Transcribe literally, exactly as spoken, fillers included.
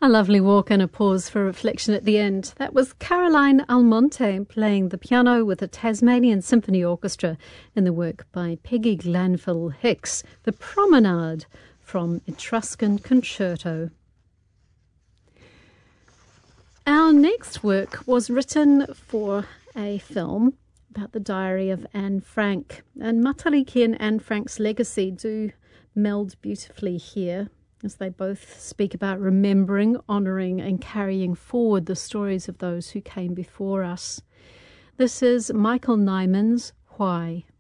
A lovely walk and a pause for reflection at the end. That was Caroline Almonte playing the piano with the Tasmanian Symphony Orchestra in the work by Peggy Glanville Hicks, The Promenade from Etruscan Concerto. Our next work was written for a film about the diary of Anne Frank, and Matariki and Anne Frank's legacy do meld beautifully here, as they both speak about remembering, honouring and carrying forward the stories of those who came before us. This is Michael Nyman's Why?